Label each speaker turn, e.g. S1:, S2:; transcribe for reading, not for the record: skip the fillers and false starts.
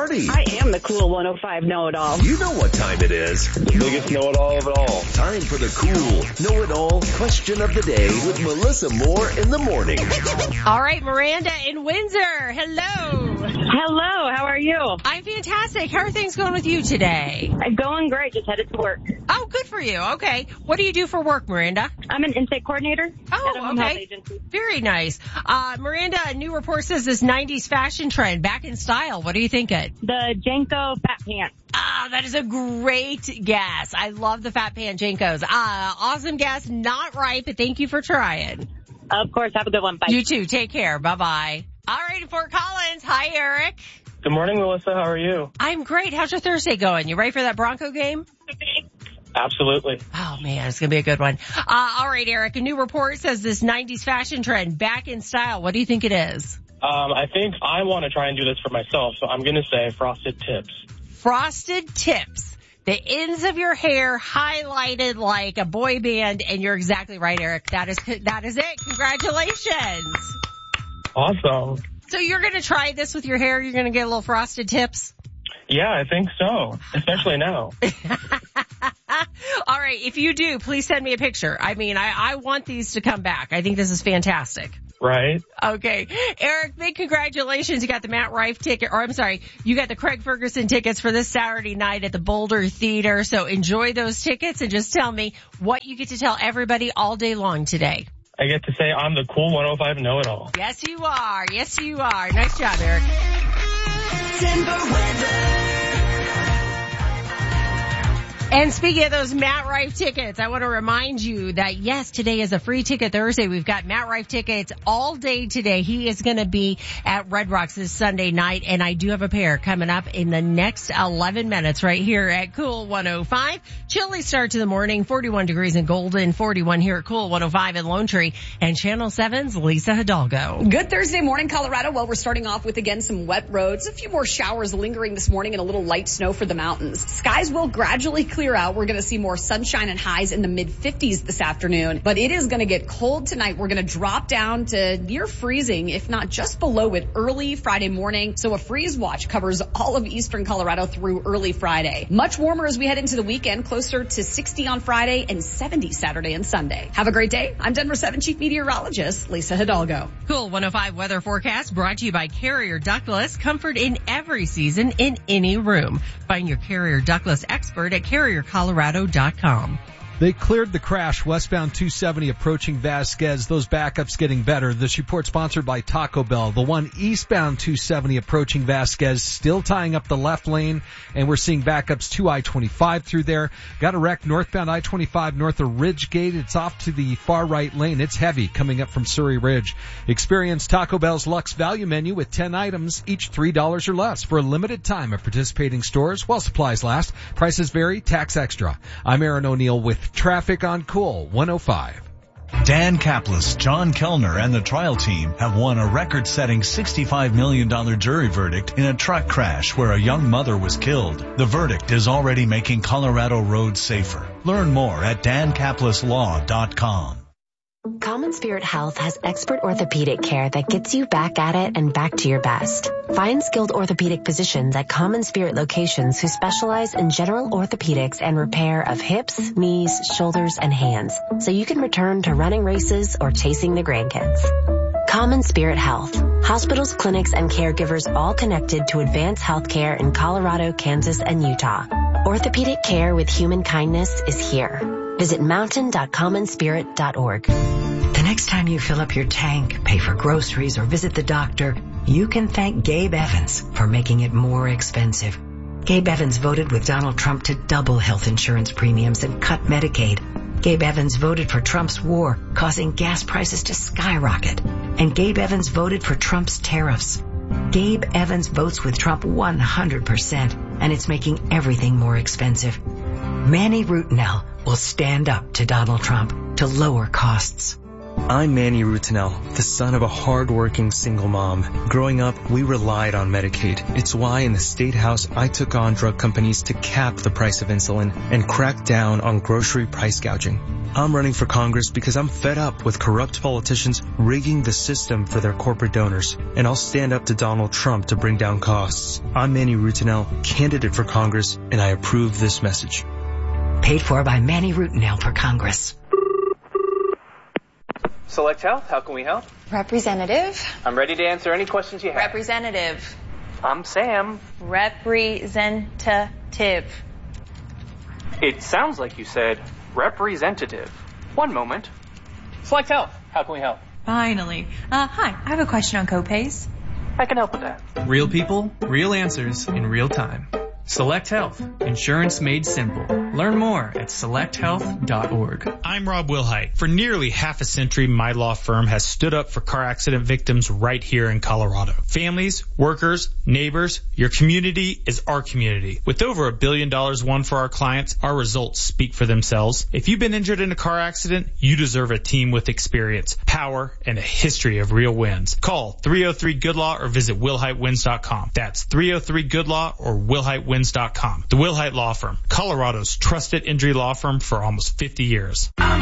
S1: party.
S2: I am the cool 105 know-it-all.
S1: You know what time it is.
S3: The biggest know-it-all of it all.
S1: Time for the cool know-it-all question of the day with Melissa Moore in the morning.
S4: All right, Miranda in Windsor. Hello.
S2: Hello, how are you?
S4: I'm fantastic. How are things going with you today?
S2: I'm going great, just headed to work.
S4: Oh, good for you. Okay. What do you do for work, Miranda?
S2: I'm an intake coordinator at a home health
S4: okay.
S2: agency.
S4: Very nice. Miranda, a new report says this 90s fashion trend back in style. What do you think it?
S2: The Janko fat pants.
S4: That is a great guess. I love the fat pan Jankos. Awesome guess. Not right, but thank you for trying.
S2: Of course, have a good one. Bye.
S4: You too. Take care. Bye-bye. All right, in Fort Collins. Hi, Eric.
S3: Good morning, Melissa. How are you?
S4: I'm great. How's your Thursday going? You ready for that Bronco game?
S3: Absolutely.
S4: Oh, man, it's going to be a good one. All right, Eric, a new report says this 90s fashion trend back in style. What do you think it is?
S3: I think I want to try and do this for myself, so I'm going to say frosted tips.
S4: Frosted tips. The ends of your hair highlighted like a boy band, and you're exactly right, Eric. That is it. Congratulations.
S3: Awesome.
S4: So you're going to try this with your hair? You're going to get a little frosted tips?
S3: Yeah, I think so, especially now.
S4: All right, if you do, please send me a picture. I mean, I want these to come back. I think this is fantastic.
S3: Right?
S4: Okay. Eric, big congratulations. You got the Matt Rife ticket, or I'm sorry, you got the Craig Ferguson tickets for this Saturday night at the Boulder Theater. So enjoy those tickets and just tell me what you get to tell everybody all day long today.
S3: I get to say I'm the cool 105 know-it-all.
S4: Yes, you are. Yes, you are. Nice job, Eric.
S5: Denver weather.
S4: And speaking of those Matt Rife tickets, I want to remind you that, yes, today is a free ticket Thursday. We've got Matt Rife tickets all day today. He is going to be at Red Rocks this Sunday night, and I do have a pair coming up in the next 11 minutes right here at Cool 105. Chilly start to the morning, 41 degrees in Golden, 41 here at Cool 105 in Lone Tree, and Channel 7's Lisa Hidalgo.
S6: Good Thursday morning, Colorado. Well, we're starting off with, again, some wet roads, a few more showers lingering this morning, and a little light snow for the mountains. Skies will gradually clear out. We're going to see more sunshine and highs in the mid-50s this afternoon, but it is going to get cold tonight. We're going to drop down to near freezing, if not just below it, early Friday morning. So a freeze watch covers all of eastern Colorado through early Friday. Much warmer as we head into the weekend, closer to 60 on Friday and 70 Saturday and Sunday. Have a great day. I'm Denver 7 Chief Meteorologist Lisa Hidalgo.
S4: Cool 105 weather forecast brought to you by Carrier Douglas. Comfort in every season, in any room. Find your Carrier Douglas expert at CarrierColorado.com.
S7: They cleared the crash westbound 270 approaching Vasquez. Those backups getting better. This report sponsored by Taco Bell. The one eastbound 270 approaching Vasquez still tying up the left lane, and we're seeing backups to I-25 through there. Got a wreck northbound I-25 north of Ridge Gate. It's off to the far right lane. It's heavy coming up from Surrey Ridge. Experience Taco Bell's Luxe Value Menu with 10 items, each $3 or less for a limited time at participating stores while supplies last. Prices vary, tax extra. I'm Aaron O'Neill with traffic on Cool 105.
S8: Dan Kaplis, John Kellner, and the trial team have won a record-setting $65 million jury verdict in a truck crash where a young mother was killed. The verdict is already making Colorado roads safer. Learn more at dankapleslaw.com.
S9: Common Spirit Health has expert orthopedic care that gets you back at it and back to your best. Find skilled orthopedic physicians at Common Spirit locations who specialize in general orthopedics and repair of hips, knees, shoulders, and hands, so you can return to running races or chasing the grandkids. Common Spirit Health. Hospitals, clinics, and caregivers all connected to advance healthcare in Colorado, Kansas, and Utah. Orthopedic care with human kindness is here. Visit mountain.commonspirit.org.
S10: The next time you fill up your tank, pay for groceries, or visit the doctor, you can thank Gabe Evans for making it more expensive. Gabe Evans voted with Donald Trump to double health insurance premiums and cut Medicaid. Gabe Evans voted for Trump's war, causing gas prices to skyrocket. And Gabe Evans voted for Trump's tariffs. Gabe Evans votes with Trump 100%, and it's making everything more expensive. Manny Rutinel will stand up to Donald Trump to lower costs.
S11: I'm Manny Rutinel, the son of a hard-working single mom. Growing up, we relied on Medicaid. It's why in the State House, I took on drug companies to cap the price of insulin and crack down on grocery price gouging. I'm running for Congress because I'm fed up with corrupt politicians rigging the system for their corporate donors. And I'll stand up to Donald Trump to bring down costs. I'm Manny Rutinel, candidate for Congress, and I approve this message.
S10: Paid for by Manny Rutinel for Congress.
S12: Select Health, how can we help?
S13: Representative.
S12: I'm ready to answer any questions you have.
S13: Representative.
S12: I'm Sam.
S13: Representative.
S12: It sounds like you said representative. One moment. Select Health, how can we help?
S13: Finally. Hi, I have a question on copays.
S12: I can help with that.
S14: Real people, real answers in real time. Select Health. Insurance made simple. Learn more at selecthealth.org.
S15: I'm Rob Wilhite. For nearly half a century, my law firm has stood up for car accident victims right here in Colorado. Families, workers, neighbors, your community is our community. With over $1 billion won for our clients, our results speak for themselves. If you've been injured in a car accident, you deserve a team with experience, power, and a history of real wins. Call 303-GOOD-LAW or visit WilhiteWins.com. That's 303-GOOD-LAW or WilhiteWins.com. The Wilhite Law Firm, Colorado's trusted injury law firm for almost 50 years.